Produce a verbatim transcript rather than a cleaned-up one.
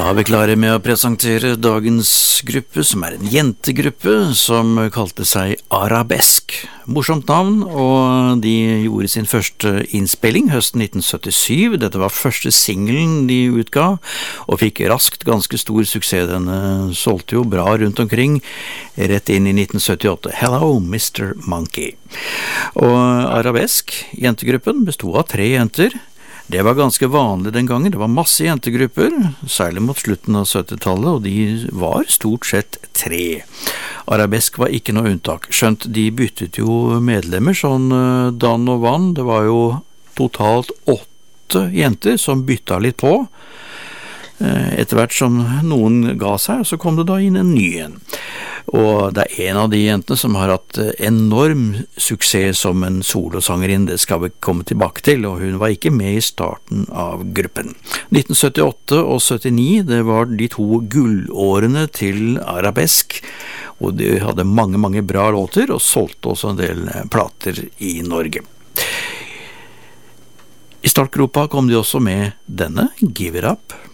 Da er vi klare med å presentere dagens gruppe, som er en jentegruppe som kalte seg Arabesk. Morsomt navn, og de gjorde sin første innspilling høsten nitten syttisju. Dette var første singelen de utga, og fikk raskt ganske stor suksess. Den solgte jo bra rundt omkring, rett inn i nitten syttiåtte. Hello, mister Monkey. Og Arabesk, jentegruppen, bestod av tre jenter. Det var ganske vanlig den gangen, det var masse jentegrupper, særlig mot slutten av syttitallet, og de var stort sett tre. Arabesk var ikke noe unntak, skjønt de byttet jo medlemmer sånn dann og vann. Det var jo totalt åtte jenter som bytta litt på. Etter hvert som noen ga seg, så kom det da inn en ny en. Og det er en av de jentene som har hatt enorm suksess som en solosangerinne, det skal vi komme tilbake til, og hun var ikke med i starten av gruppen. nitten syttiåtte og syttini, det var de to gullårene til Arabesk, og de hadde mange, mange bra låter, og solgte også en del plater i Norge. I startgropa kom de også med denne, Give It Up.